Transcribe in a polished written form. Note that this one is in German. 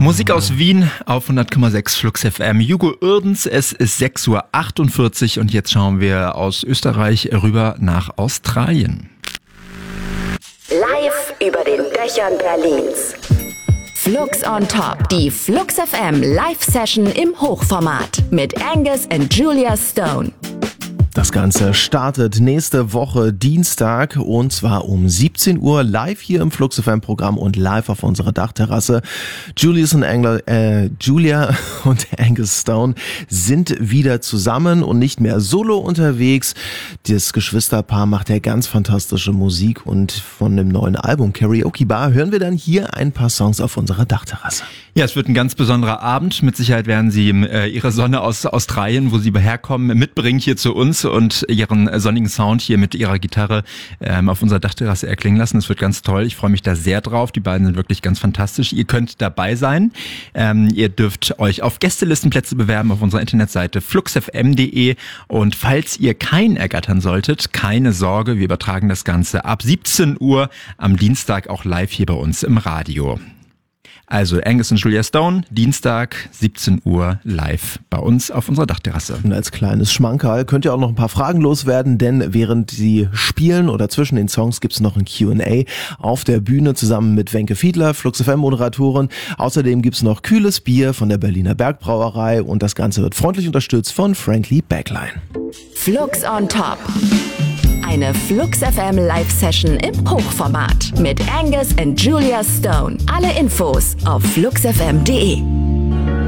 Musik aus Wien auf 100,6 Flux FM. Hugo Uerdens, es ist 6:48 Uhr und jetzt schauen wir aus Österreich rüber nach Australien. Live über den Dächern Berlins. Flux on Top, die Flux FM Live-Session im Hochformat mit Angus und Julia Stone. Das Ganze startet nächste Woche Dienstag und zwar um 17 Uhr live hier im Flux FM Programm und live auf unserer Dachterrasse. Julia und Angus Stone sind wieder zusammen und nicht mehr solo unterwegs. Das Geschwisterpaar macht ja ganz fantastische Musik und von dem neuen Album Karaoke Bar hören wir dann hier ein paar Songs auf unserer Dachterrasse. Ja, es wird ein ganz besonderer Abend. Mit Sicherheit werden Sie Ihre Sonne aus Australien, wo Sie herkommen, mitbringen hier zu uns und Ihren sonnigen Sound hier mit Ihrer Gitarre auf unserer Dachterrasse erklingen lassen. Das wird ganz toll. Ich freue mich da sehr drauf. Die beiden sind wirklich ganz fantastisch. Ihr könnt dabei sein. Ihr dürft euch auf Gästelistenplätze bewerben auf unserer Internetseite fluxfm.de und falls ihr keinen ergattern solltet, keine Sorge, wir übertragen das Ganze ab 17 Uhr am Dienstag auch live hier bei uns im Radio. Also Angus und Julia Stone, Dienstag, 17 Uhr live bei uns auf unserer Dachterrasse. Und als kleines Schmankerl könnt ihr auch noch ein paar Fragen loswerden, denn während sie spielen oder zwischen den Songs gibt's noch ein Q&A auf der Bühne zusammen mit Wenke Fiedler, Flux FM Moderatorin. Außerdem gibt's noch kühles Bier von der Berliner Bergbrauerei und das Ganze wird freundlich unterstützt von Frankly Backline. Flux on Top. Eine Flux FM Live-Session im Hochformat mit Angus und Julia Stone. Alle Infos auf fluxfm.de.